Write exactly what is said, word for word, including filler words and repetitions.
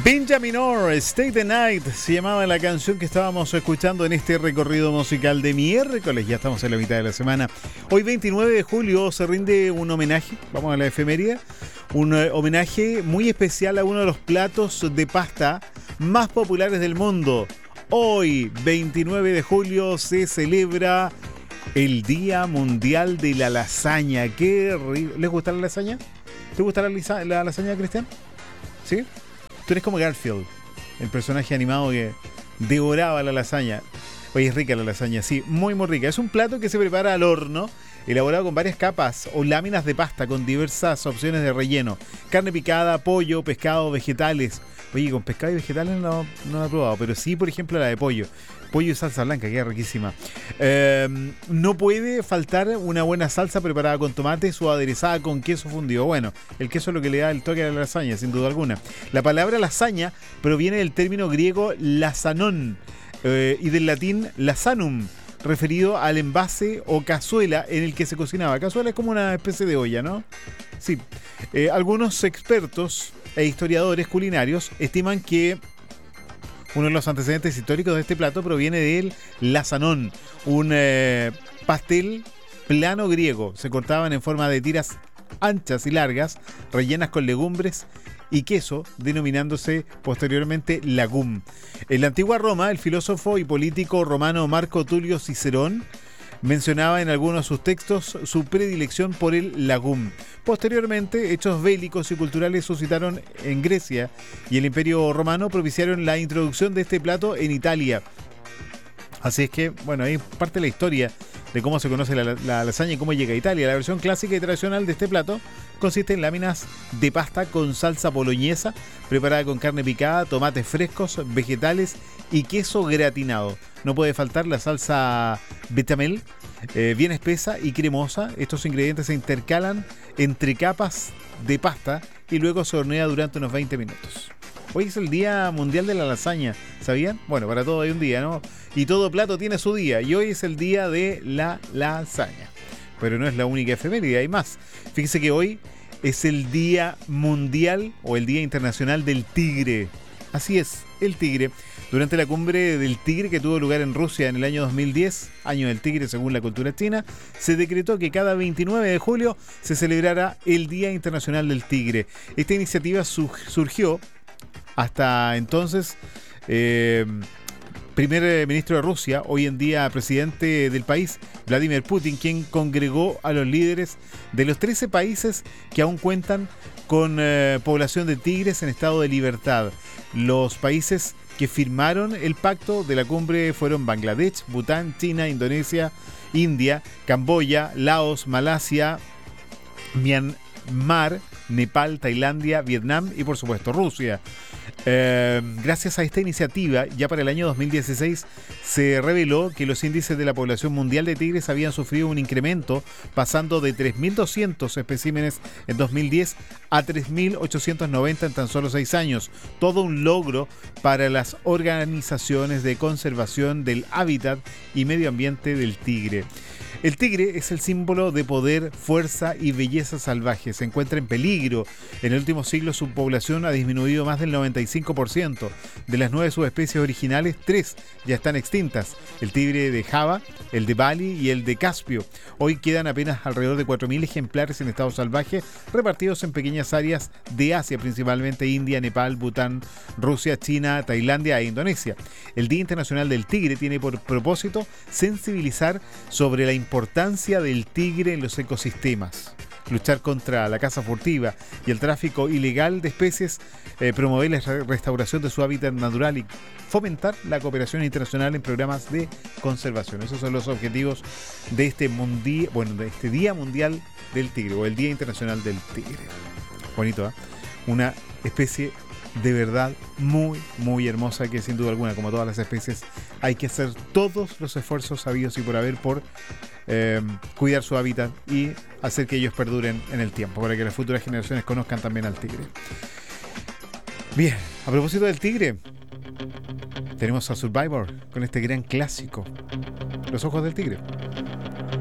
Benjamin Orr, Stay the Night, se llamaba la canción que estábamos escuchando en este recorrido musical de miércoles. Ya estamos en la mitad de la semana. Hoy, veintinueve de julio, se rinde un homenaje, vamos a la efeméride, un eh, homenaje muy especial a uno de los platos de pasta más populares del mundo. Hoy, veintinueve de julio, se celebra el Día Mundial de la Lasaña. ¿Qué rico? ¿Les gusta la lasaña? ¿Te gusta la, lisa- la lasaña, Cristian? ¿Sí? Tú eres como Garfield, el personaje animado que devoraba la lasaña. Oye, es rica la lasaña, sí, muy muy rica. Es un plato que se prepara al horno, elaborado con varias capas o láminas de pasta con diversas opciones de relleno. Carne picada, pollo, pescado, vegetales. Oye, con pescado y vegetales no, no lo he probado, pero sí, por ejemplo, la de pollo. Pollo y salsa blanca, queda riquísima. Eh, no puede faltar una buena salsa preparada con tomates o aderezada con queso fundido. Bueno, el queso es lo que le da el toque a la lasaña, sin duda alguna. La palabra lasaña proviene del término griego lasanón eh, y del latín lasanum, referido al envase o cazuela en el que se cocinaba. Cazuela es como una especie de olla, ¿no? Sí. Eh, algunos expertos e historiadores culinarios estiman que uno de los antecedentes históricos de este plato proviene del lasanón, un eh, pastel plano griego. Se cortaban en forma de tiras anchas y largas, rellenas con legumbres y queso, denominándose posteriormente lagum. En la antigua Roma, el filósofo y político romano Marco Tulio Cicerón mencionaba en algunos de sus textos su predilección por el lagum. Posteriormente, hechos bélicos y culturales suscitaron en Grecia y el Imperio Romano propiciaron la introducción de este plato en Italia. Así es que, bueno, ahí parte de la historia de cómo se conoce la, la lasaña y cómo llega a Italia. La versión clásica y tradicional de este plato consiste en láminas de pasta con salsa boloñesa, preparada con carne picada, tomates frescos, vegetales y queso gratinado. No puede faltar la salsa bechamel, eh, bien espesa y cremosa. Estos ingredientes se intercalan entre capas de pasta y luego se hornea durante unos veinte minutos. Hoy es el Día Mundial de la Lasaña, ¿sabían? Bueno, para todo hay un día, ¿no? Y todo plato tiene su día, y hoy es el Día de la Lasaña. Pero no es la única efeméride, hay más. Fíjense que hoy es el Día Mundial o el Día Internacional del Tigre. Así es, el tigre. Durante la cumbre del tigre que tuvo lugar en Rusia en el año dos mil diez, año del tigre según la cultura china, se decretó que cada veintinueve de julio se celebrara el Día Internacional del Tigre. Esta iniciativa su- surgió hasta entonces eh, primer ministro de Rusia, hoy en día presidente del país, Vladimir Putin, quien congregó a los líderes de los trece países que aún cuentan con eh, población de tigres en estado de libertad. Los países que firmaron el pacto de la cumbre fueron Bangladesh, Bután, China, Indonesia, India, Camboya, Laos, Malasia, Myanmar, Nepal, Tailandia, Vietnam y por supuesto Rusia. Eh, gracias a esta iniciativa, ya para el año dos mil dieciséis se reveló que los índices de la población mundial de tigres habían sufrido un incremento, pasando de tres mil doscientos especímenes en dos mil diez a tres mil ochocientos noventa en tan solo seis años. Todo un logro para las organizaciones de conservación del hábitat y medio ambiente del tigre. El tigre es el símbolo de poder, fuerza y belleza salvaje. Se encuentra en peligro. En el último siglo su población ha disminuido más del noventa y cinco por ciento. De las nueve subespecies originales, tres ya están extintas. El tigre de Java, el de Bali y el de Caspio. Hoy quedan apenas alrededor de cuatro mil ejemplares en estado salvaje, repartidos en pequeñas áreas de Asia, principalmente India, Nepal, Bután, Rusia, China, Tailandia e Indonesia. El Día Internacional del Tigre tiene por propósito sensibilizar sobre la importancia del tigre en los ecosistemas, luchar contra la caza furtiva y el tráfico ilegal de especies, eh, promover la restauración de su hábitat natural y fomentar la cooperación internacional en programas de conservación. Esos son los objetivos de este mundi- bueno, de este Día Mundial del Tigre o el Día Internacional del Tigre. Bonito, ¿eh? Una especie de verdad muy, muy hermosa que sin duda alguna, como todas las especies, hay que hacer todos los esfuerzos sabidos y por haber por eh, cuidar su hábitat y hacer que ellos perduren en el tiempo, para que las futuras generaciones conozcan también al tigre. Bien, a propósito del tigre, tenemos a Survivor con este gran clásico, Los Ojos del Tigre.